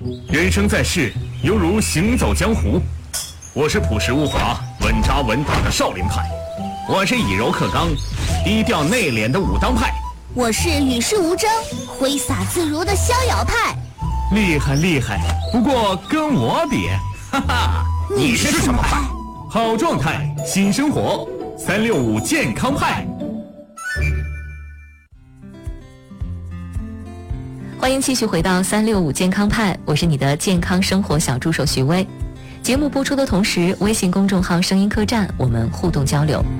人生在世，犹如行走江湖。我是朴实无华、稳扎稳打的少林派，我是以柔克刚、低调内敛的武当派， 我是与世无争、挥洒自如的逍遥派。 厉害厉害，不过跟我比，哈哈， 你是什么派？ 好状态，新生活，365健康派。 欢迎继续回到365健康派，我是你的健康生活小助手徐薇。节目播出的同时，微信公众号声音客栈我们互动交流。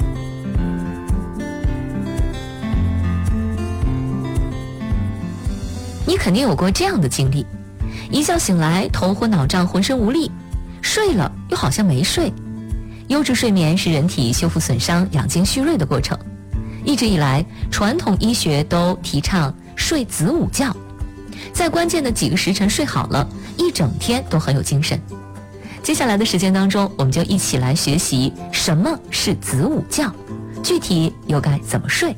你肯定有过这样的经历，一觉醒来头昏脑胀，浑身无力，睡了又好像没睡。优质睡眠是人体修复损伤、养精蓄锐的过程。一直以来，传统医学都提倡睡子午觉，在关键的几个时辰睡好了，一整天都很有精神。接下来的时间当中，我们就一起来学习什么是子午觉，具体又该怎么睡。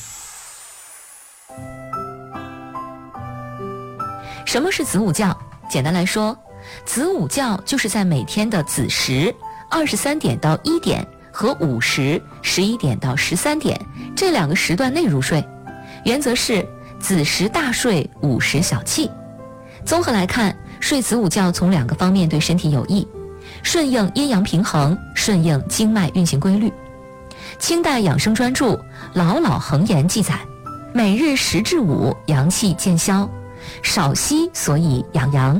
什么是子午觉？简单来说，子午觉就是在每天的子时23点到1点和午时11点到13点这2个时段内入睡，原则是子时大睡，午时小憩。综合来看，睡子午觉从2个方面对身体有益，顺应阴阳平衡，顺应经脉运行规律。清代养生专著《老老恒言》记载，每日10至5，阳气渐消，少息所以养阳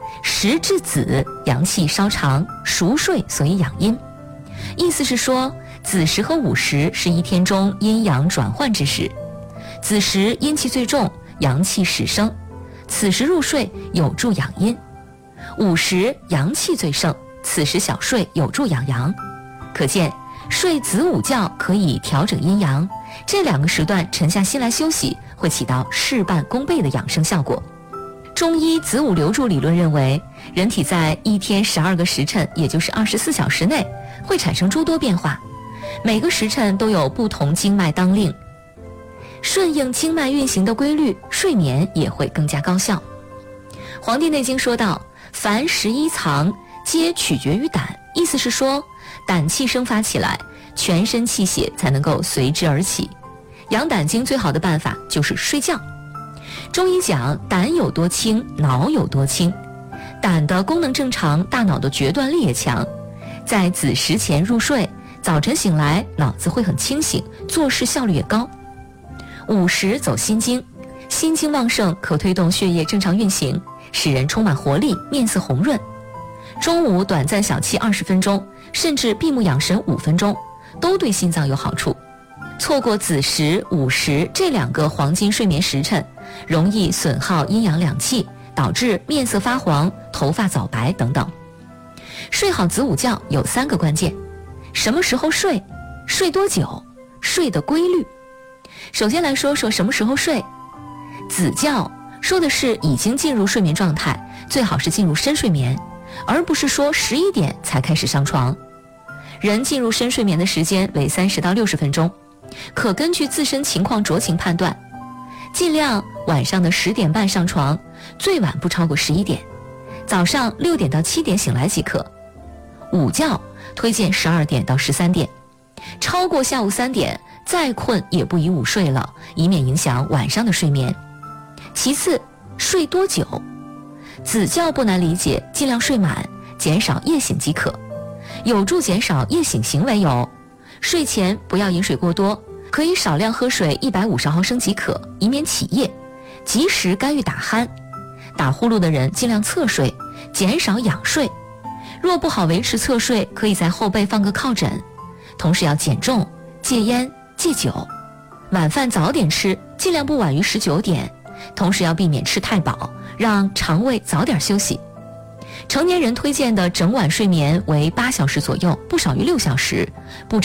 ；10至子，阳气稍长，熟睡所以养阴。意思是说，子时和午时是一天中阴阳转换之时，子时阴气最重，阳气始生，此时入睡有助养阴；午时阳气最盛，此时小睡有助养阳。可见睡子午觉可以调整阴阳，这2个时段沉下心来休息，会起到事半功倍的养生效果。中医子午流注理论认为，人体在一天12个时辰，也就是24小时内，会产生诸多变化，每个时辰都有不同经脉当令，顺应经脉运行的规律，睡眠也会更加高效。《黄帝内经》说道，凡11藏皆取决于胆，意思是说，胆气生发起来，全身气血才能够随之而起。养胆经最好的办法就是睡觉。中医讲，胆有多轻，脑有多轻。胆的功能正常，大脑的决断力也强。在子时前入睡，早晨醒来脑子会很清醒，做事效率也高。午时走心经，心经旺盛，可推动血液正常运行，使人充满活力，面色红润。中午短暂小憩20分钟，甚至闭目养神5分钟，都对心脏有好处。错过子时、午时这2个黄金睡眠时辰，容易损耗阴阳两气，导致面色发黄、头发早白等等。睡好子午觉有3个关键：什么时候睡，睡多久，睡的规律。首先来说说什么时候睡。子觉说的是已经进入睡眠状态，最好是进入深睡眠，而不是说11点才开始上床。人进入深睡眠的时间为30到60分钟，可根据自身情况酌情判断，尽量晚上的10点半上床，最晚不超过11点，早上6点到7点醒来即可。午觉推荐12点到13点，超过下午3点，再困也不宜午睡了，以免影响晚上的睡眠。其次，睡多久？子觉不难理解，尽量睡满，减少夜醒即可。有助减少夜醒行为有：睡前不要饮水过多，可以少量喝水150毫升即可，以免起夜，及时干预打鼾。打呼噜的人尽量侧睡，减少仰睡。若不好维持侧睡，可以在后背放个靠枕。同时要减重、戒烟、戒酒。晚饭早点吃，尽量不晚于19点，同时要避免吃太饱，让肠胃早点休息。成年人推荐的整晚睡眠为8小时左右，不少于6小时，不